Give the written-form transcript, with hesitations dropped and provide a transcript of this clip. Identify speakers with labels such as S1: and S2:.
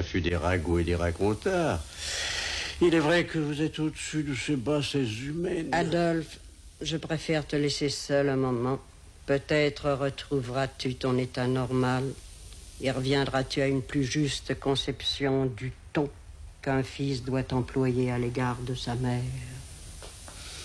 S1: l'affût des ragots et des racontards. Il est vrai que vous êtes au-dessus de ces bassesses humaines.
S2: Adolphe, je préfère te laisser seul un moment. Peut-être retrouveras-tu ton état normal et reviendras-tu à une plus juste conception du ton qu'un fils doit employer à l'égard de sa mère.